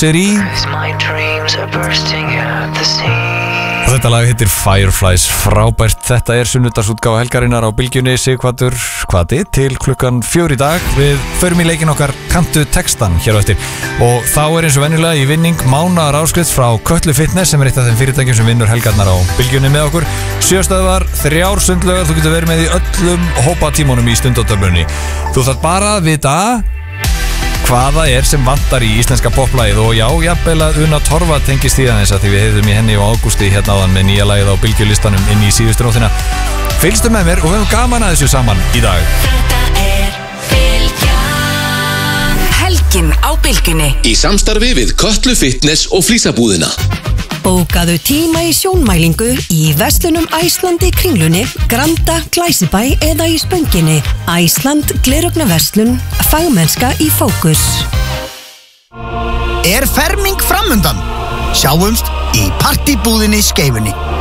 sér í. Og þetta lag heitir Fireflies, frábært. Þetta sunnudagsútgáfa helgarinnar á Bylgjunni. Sighvatur Hvati til klukkan 4 í dag. Við förum í leikinn okkar Kanntu textan hér á eftir. Og þá eins og venjulega í vinning mánaðar áskrift frá Kötlu Fitness, sem eitt af þeim fyrirtækjum sem vinnur helgarnar á Bylgjunni með okkur. 7 stöðvar, 3 sundlaugar. Þú getur verið með í öllum hópatímunum í Stundatöflunni. Þú þarf bara að vita hvaða sem vantar í íslenska poplagið. Og já, jafnvel að Una Torfa tengist í aðeins, að því við heyrðum í henni á ágústi hérna áðan með nýja lagið á Bylgjulistanum inn í síðustu nóttina. Fylgstu með mér og höfum gaman að þessu saman í dag. Þetta Bylgjan. Helgin á Bylgjunni í samstarfi við Kötlu Fitness og Flísabúðina. Bókaðu tíma í sjónmælingu í verslunum Æsland í Kringlunni, Granda, Glæsibæ eða í Spönginni. Æsland, gleraugnarverslun, fagmennska í fókus. Ferming framundan? Sjáumst í partybúðinni Skeifunni.